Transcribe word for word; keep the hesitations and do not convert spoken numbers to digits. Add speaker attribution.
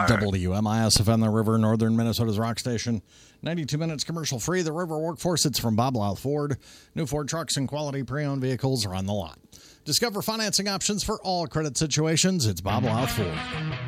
Speaker 1: W M I S F M, the River, Northern Minnesota's rock station. ninety-two minutes commercial free. The River Workforce, it's from Bob Louth Ford. New Ford trucks and quality pre-owned vehicles are on the lot. Discover financing options for all credit situations. It's Bob Louth Ford.